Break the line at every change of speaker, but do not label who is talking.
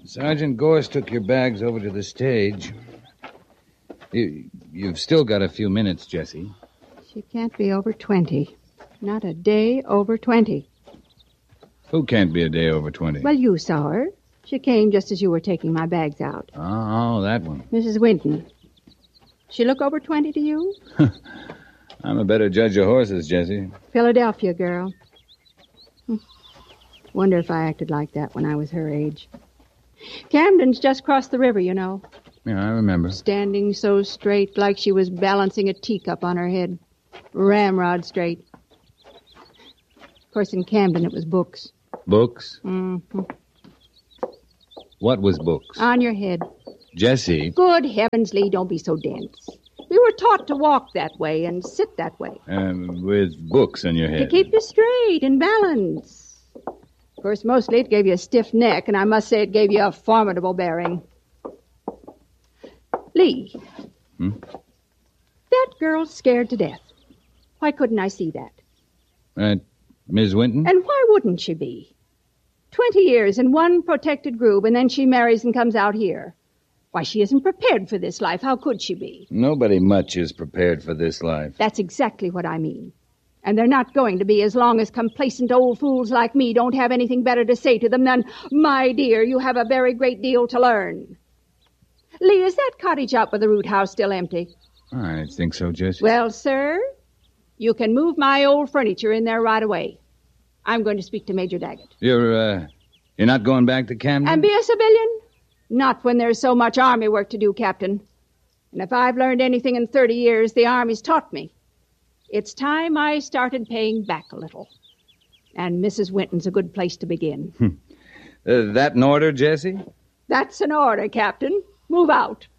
Sergeant Gorse took your bags over to the stage. You've still got a few minutes, Jessie.
She can't be over 20. Not a day over 20.
Who can't be a day over 20?
Well, you saw her. She came just as you were taking my bags out.
Oh, that one.
Mrs. Winton. She look over 20 to you?
I'm a better judge of horses, Jessie.
Philadelphia girl. Wonder if I acted like that when I was her age. Camden's just crossed the river, you know.
Yeah, I remember.
Standing so straight, like she was balancing a teacup on her head. Ramrod straight. Of course, in Camden, it was books.
Books?
Mm-hmm.
What was books?
On your head.
Jessie.
Good heavens, Lee, don't be so dense. We were taught to walk that way and sit that way.
With books on your head.
To keep you straight and balanced. Of course, mostly it gave you a stiff neck, and I must say it gave you a formidable bearing. Lee. That girl's scared to death. Why couldn't I see that?
Ms. Winton?
And why wouldn't she be? 20 years in one protected group, and then she marries and comes out here. Why, she isn't prepared for this life. How could she be?
Nobody much is prepared for this life.
That's exactly what I mean. And they're not going to be as long as complacent old fools like me don't have anything better to say to them than, my dear, you have a very great deal to learn. Lee, is that cottage out by the root house still empty?
I think so, Jessie.
Well, sir, you can move my old furniture in there right away. I'm going to speak to Major Daggett.
You're not going back to Camden?
And be a civilian? Not when there's so much army work to do, Captain. And if I've learned anything in 30 years, the Army's taught me. It's time I started paying back a little. And Mrs. Winton's a good place to begin.
That an order, Jessie?
That's an order, Captain. Move out.